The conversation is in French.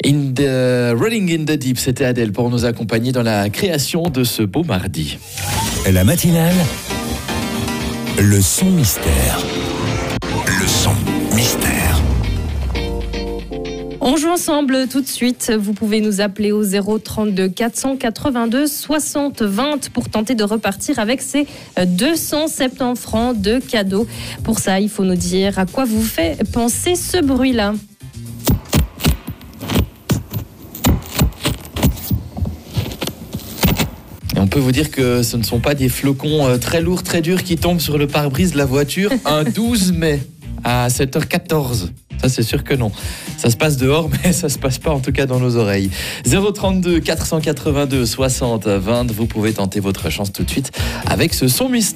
Rolling in the Deep, c'était Adèle pour nous accompagner dans la création de ce beau mardi. La matinale, le son mystère. Le son mystère. On joue ensemble tout de suite. Vous pouvez nous appeler au 032 482 60 20 pour tenter de repartir avec ces 270 francs de cadeaux. Pour ça, il faut nous dire à quoi vous fait penser ce bruit-là. Et on peut vous dire que ce ne sont pas des flocons très lourds, très durs qui tombent sur le pare-brise de la voiture un 12 mai à 7h14. Ça, c'est sûr que non. Ça se passe dehors, mais ça se passe pas en tout cas dans nos oreilles. 032 482 60 20. Vous pouvez tenter votre chance tout de suite avec ce son mystère.